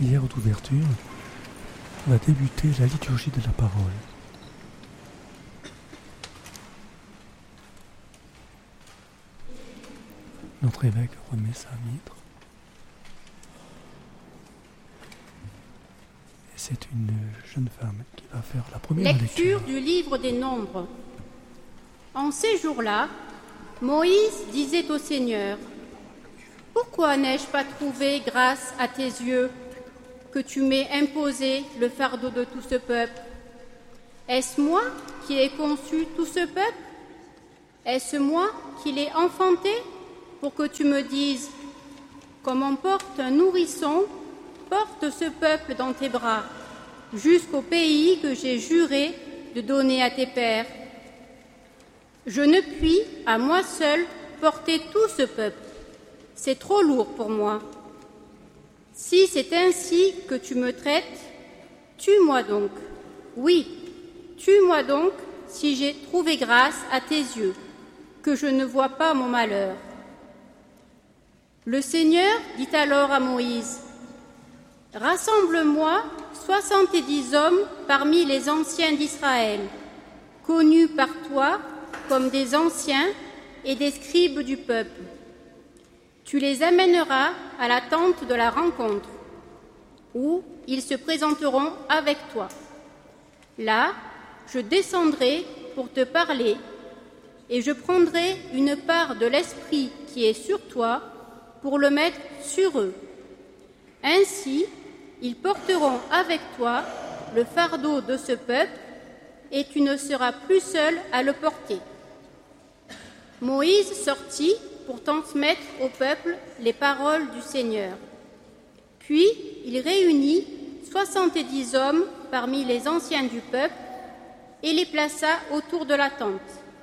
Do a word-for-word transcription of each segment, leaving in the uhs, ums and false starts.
prière d'ouverture va débuter la liturgie de la parole. Notre évêque remet sa mitre. Et c'est une jeune femme qui va faire la première lecture. Lecture du livre des Nombres. En ces jours-là, Moïse disait au Seigneur : « Pourquoi n'ai-je pas trouvé grâce à tes yeux que tu m'aies imposé le fardeau de tout ce peuple ? Est-ce moi qui ai conçu tout ce peuple ? Est-ce moi qui l'ai enfanté pour que tu me dises : comme on porte un nourrisson, porte ce peuple dans tes bras, jusqu'au pays que j'ai juré de donner à tes pères. Je ne puis, à moi seul, porter tout ce peuple. C'est trop lourd pour moi. Si c'est ainsi que tu me traites, tue-moi donc. Oui, tue-moi donc si j'ai trouvé grâce à tes yeux, que je ne vois pas mon malheur. » Le Seigneur dit alors à Moïse : « Rassemble-moi soixante-dix hommes parmi les anciens d'Israël, connus par toi comme des anciens et des scribes du peuple. Tu les amèneras à la tente de la rencontre, où ils se présenteront avec toi. Là, je descendrai pour te parler, et je prendrai une part de l'Esprit qui est sur toi pour le mettre sur eux. Ainsi, ils porteront avec toi le fardeau de ce peuple, et tu ne seras plus seul à le porter. » Moïse sortit pour transmettre au peuple les paroles du Seigneur. Puis il réunit soixante-dix hommes parmi les anciens du peuple et les plaça autour de la tente.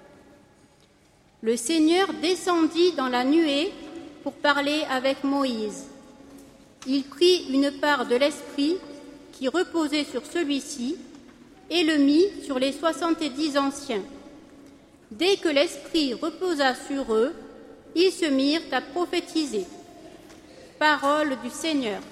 Le Seigneur descendit dans la nuée pour parler avec Moïse. Il prit une part de l'Esprit qui reposait sur celui-ci et le mit sur les soixante-dix anciens. Dès que l'Esprit reposa sur eux, ils se mirent à prophétiser. Parole du Seigneur.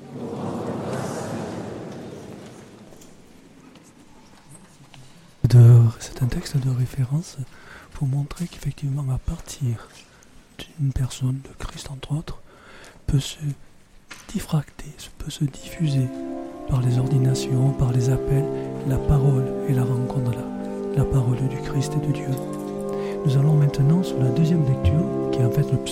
C'est un texte de référence pour montrer qu'effectivement, à partir d'une personne, de Christ entre autres, peut se diffracter, peut se diffuser par les ordinations, par les appels, la parole et la rencontre là, la parole du Christ et de Dieu. Nous allons maintenant sur la deuxième lecture, qui est en fait le